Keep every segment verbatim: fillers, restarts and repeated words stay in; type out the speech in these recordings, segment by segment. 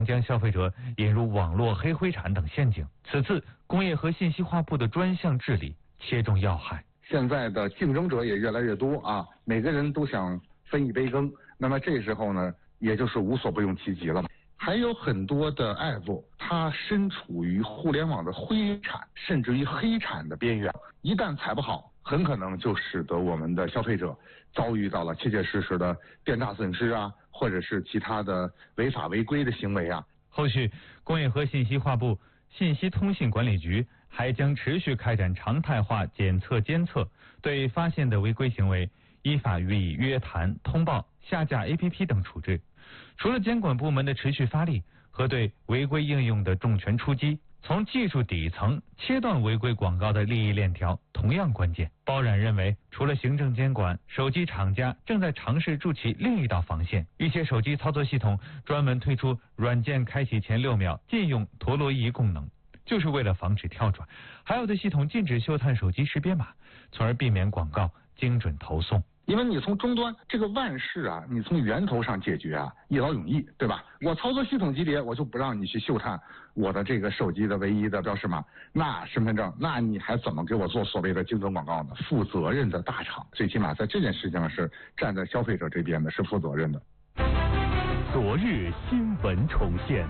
将消费者引入网络黑灰产等陷阱。此次工业和信息化部的专项治理切中要害。 现在的竞争者也越来越多啊，每个人都想分一杯羹，那么这时候呢，也就是无所不用其极了。还有很多的 app， 它身处于互联网的灰产甚至于黑产的边缘，一旦踩不好，很可能就使得我们的消费者遭遇到了切切实实的电诈损失啊，或者是其他的违法违规的行为啊。 后续，工业和信息化部信息通信管理局还将持续开展常态化检测监测，对发现的违规行为依法予以约谈、通报、下架 A P P 等处置。除了监管部门的持续发力和对违规应用的重拳出击，从技术底层切断违规广告的利益链条同样关键。包冉认为，除了行政监管，手机厂家正在尝试筑起另一道防线。一些手机操作系统专门推出软件开启前六秒禁用陀螺仪功能，就是为了防止跳转。还有的系统禁止嗅探手机识别码，从而避免广告精准投送。 因为你从终端这个万事啊，你从源头上解决啊，一劳永逸，对吧？我操作系统级别，我就不让你去嗅探我的这个手机的唯一的标识码，那身份证，那你还怎么给我做所谓的精准广告呢？负责任的大厂，最起码在这件事情上是站在消费者这边的，是负责任的。 昨日新闻重现，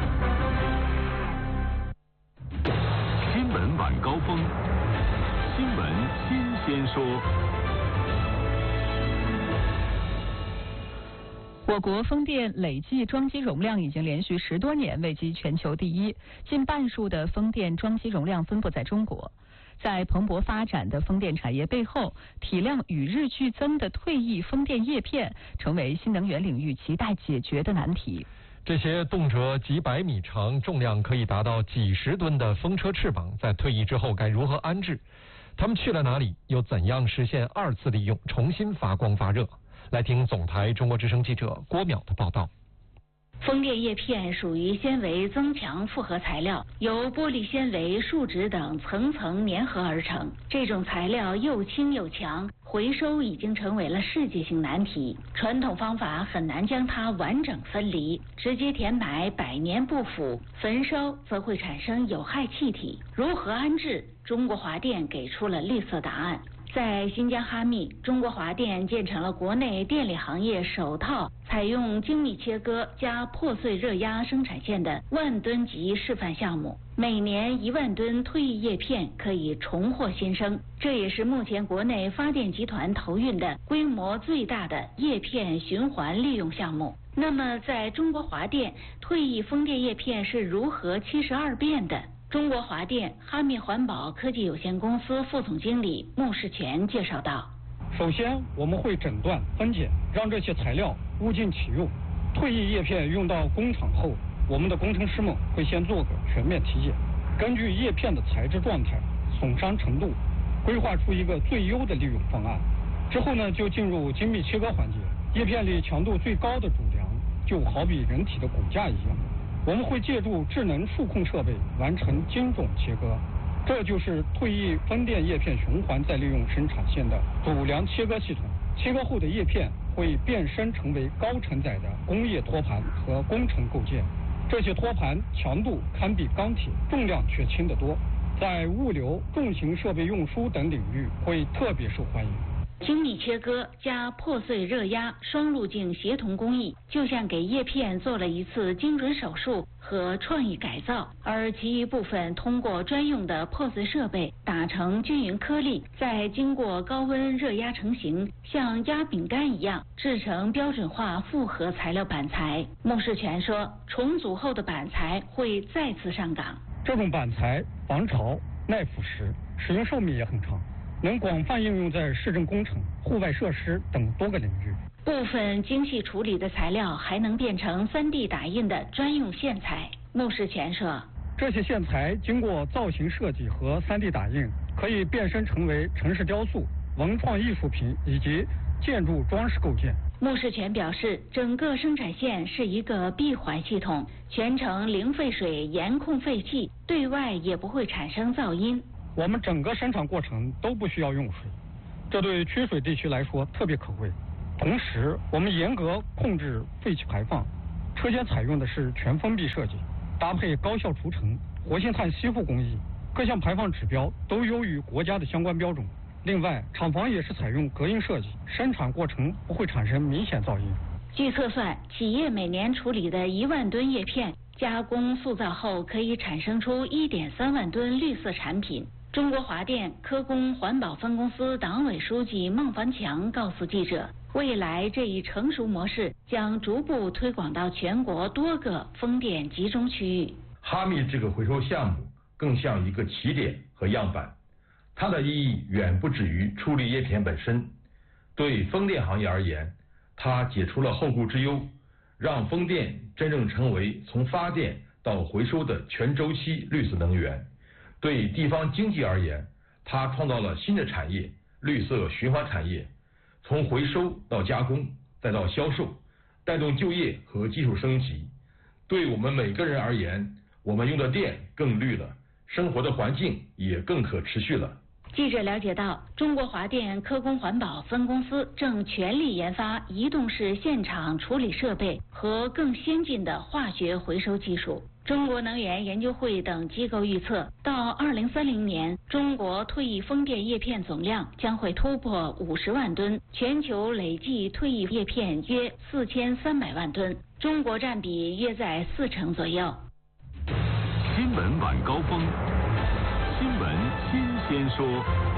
新闻晚高峰，新闻新鲜说。 我国风电累计装机容量已经连续十多年位居全球第一，近半数的风电装机容量分布在中国。在蓬勃发展的风电产业背后，体量与日俱增的退役风电叶片成为新能源领域亟待解决的难题。 这些动辄几百米长、重量可以达到几十吨的风车翅膀，在退役之后该如何安置？它们去了哪里？又怎样实现二次利用，重新发光发热？来听总台中国之声记者郭淼的报道。 风电叶片属于纤维增强复合材料，由玻璃纤维、树脂等层层粘合而成。这种材料又轻又强，回收已经成为了世界性难题。传统方法很难将它完整分离，直接填埋百年不腐，焚烧则会产生有害气体。如何安置？中国华电给出了绿色答案。在新疆哈密，中国华电建成了国内电力行业首套采用精密切割加破碎热压生产线的万吨级示范项目，每年一万吨退役叶片可以重获新生。这也是目前国内发电集团投运的规模最大的叶片循环利用项目。那么，在中国华电，退役风电叶片是如何七十二变的？中国华电哈密环保科技有限公司副总经理穆世全介绍道： 首先，我们会诊断分拣，让这些材料物尽其用。退役叶片用到工厂后，我们的工程师们会先做个全面体检，根据叶片的材质状态、损伤程度，规划出一个最优的利用方案。之后呢，就进入精密切割环节。叶片里强度最高的主梁，就好比人体的骨架一样。我们会借助智能数控设备完成精准切割，这就是退役风电叶片循环再利用生产线的主梁切割系统。切割后的叶片会变身成为高承载的工业托盘和工程构件，这些托盘强度堪比钢铁，重量却轻得多，在物流、重型设备运输等领域会特别受欢迎。 精密切割加破碎热压双路径协同工艺，就像给叶片做了一次精准手术和创意改造，而其余部分通过专用的破碎设备打成均匀颗粒，再经过高温热压成型，像压饼干一样制成标准化复合材料板材。穆世全说，重组后的板材会再次上岗。 这种板材防潮、耐腐蚀，使用寿命也很长，能广泛应用在市政工程、户外设施等多个领域。 部分精细处理的材料还能变成 三 D 打印的专用线材。穆世全说， 这些线材经过造型设计和 三 D 打印，可以变身成为城市雕塑、文创艺术品以及建筑装饰构件。 穆世全表示，整个生产线是一个闭环系统，全程零废水，严控废气，对外也不会产生噪音。 我们整个生产过程都不需要用水，这对缺水地区来说特别可贵。同时，我们严格控制废气排放， 车间采用的是全封闭设计，搭配高效除尘、活性炭吸附工艺，各项排放指标都优于国家的相关标准。另外，厂房也是采用隔音设计，生产过程不会产生明显噪音。 据测算，企业每年处理的一万吨叶片，加工塑造后可以产生出一点三万吨绿色产品。中国华电科工环保分公司党委书记孟凡强告诉记者，未来这一成熟模式将逐步推广到全国多个风电集中区域。 哈密这个回收项目更像一个起点和样板，它的意义远不止于处理叶片本身。对风电行业而言，它解除了后顾之忧，让风电真正成为从发电到回收的全周期绿色能源。对地方经济而言，它创造了新的产业，绿色循环产业，从回收到加工再到销售，带动就业和技术升级。对我们每个人而言，我们用的电更绿了，生活的环境也更可持续了。 记者了解到，中国华电科工环保分公司正全力研发移动式现场处理设备和更先进的化学回收技术。中国能源研究会等机构预测，到二零三零年，中国退役风电叶片总量将会突破五十万吨，全球累计退役叶片约四千三百万吨，中国占比约在四成左右。 新闻晚高峰，新闻新鲜说。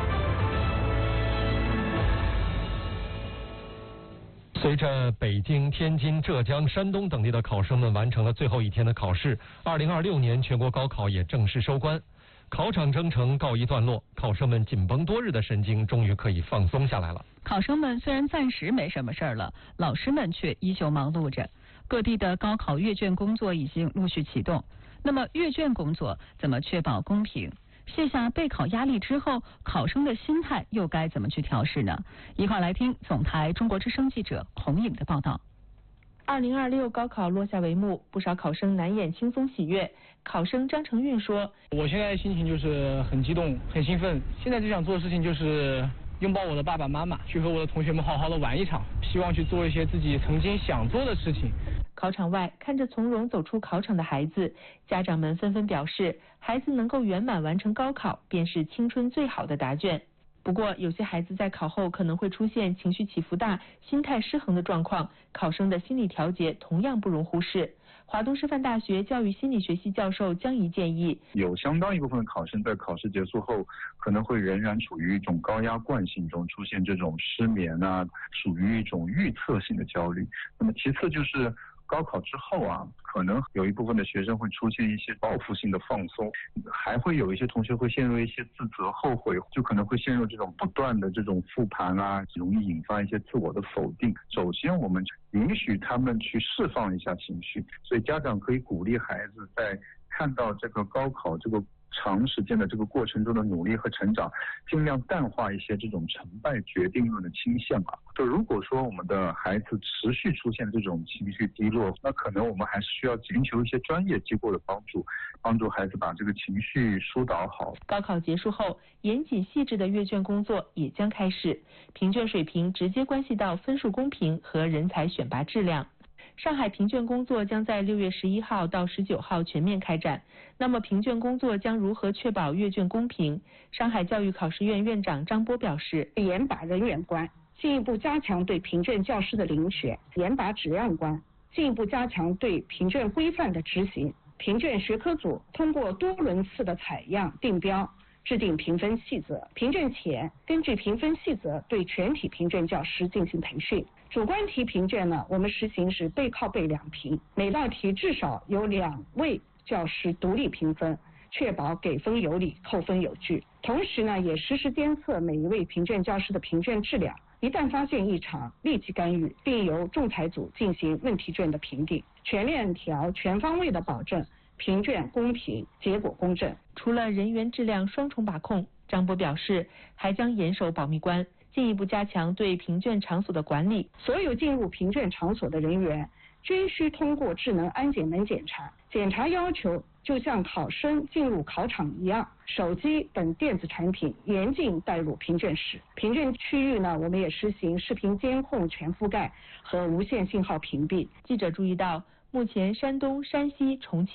随着北京、天津、浙江、山东等地的考生们完成了最后一天的考试，二零二六年全国高考也正式收官，考场征程告一段落，考生们紧绷多日的神经终于可以放松下来了。 考生们虽然暂时没什么事儿了，老师们却依旧忙碌着。各地的高考阅卷工作已经陆续启动。那么阅卷工作怎么确保公平？卸下备考压力之后，考生的心态又该怎么去调试呢？一块来听总台中国之声记者洪颖的报道。 二零二六高考落下帷幕，不少考生难掩轻松喜悦。考生张成运说：“ 我现在心情就是很激动、很兴奋。现在最想做的事情就是拥抱我的爸爸妈妈，去和我的同学们好好的玩一场，希望去做一些自己曾经想做的事情。” 考场外，看着从容走出考场的孩子，家长们纷纷表示，孩子能够圆满完成高考，便是青春最好的答卷。不过，有些孩子在考后可能会出现情绪起伏大、心态失衡的状况，考生的心理调节同样不容忽视。华东师范大学教育心理学系教授江怡建议， 有相当一部分的考生在考试结束后，可能会仍然处于一种高压惯性中，出现这种失眠啊，属于一种预测性的焦虑。那么其次就是高考之后啊，可能有一部分的学生会出现一些报复性的放松，还会有一些同学会陷入一些自责、后悔，就可能会陷入这种不断的这种复盘啊，容易引发一些自我的否定。首先，我们允许他们去释放一下情绪，所以家长可以鼓励孩子在看到这个高考这个长时间的这个过程中的努力和成长，尽量淡化一些这种成败决定论的倾向啊。就如果说我们的孩子持续出现这种情绪低落，那可能我们还是需要寻求一些专业机构的帮助，帮助孩子把这个情绪疏导好。 高考结束后，严谨细致的阅卷工作也将开始，评卷水平直接关系到分数公平和人才选拔质量。上海评卷工作将在六月十一号到十九号全面开展。那么评卷工作将如何确保阅卷公平？上海教育考试院院长张波表示， 严把人员关，进一步加强对评卷教师的遴选；严把质量关，进一步加强对评卷规范的执行。评卷学科组通过多轮次的采样定标，制定评分细则。评卷前，根据评分细则对全体评卷教师进行培训。主观题评卷呢，我们实行是背靠背两评，每道题至少有两位教师独立评分，确保给分有理，扣分有据。同时呢，也实时监测每一位评卷教师的评卷质量，一旦发现异常，立即干预，并由仲裁组进行问题卷的评定，全链条、全方位的保证评卷公平，结果公正。 除了人员质量双重把控，张波表示，还将严守保密关，进一步加强对评卷场所的管理。 所有进入评卷场所的人员均需通过智能安检门检查，检查要求就像考生进入考场一样，手机等电子产品严禁带入评卷室。评卷区域呢，我们也实行视频监控全覆盖和无线信号屏蔽。 记者注意到， 目前山东、山西、重庆